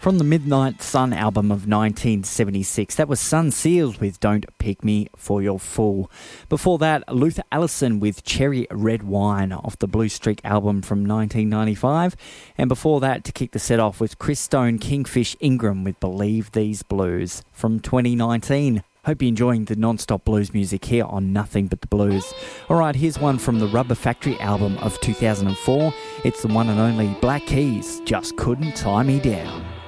From the Midnight Sun album of 1976, that was Sun Seals with Don't Pick Me For Your Fool. Before that, Luther Allison with Cherry Red Wine off the Blue Streak album from 1995. And before that, to kick the set off, was Chris Stone, Kingfish Ingram with Believe These Blues from 2019. Hope you're enjoying the non-stop blues music here on Nothing But The Blues. Alright, here's one from the Rubber Factory album of 2004. It's the one and only Black Keys, Just Couldn't Tie Me Down.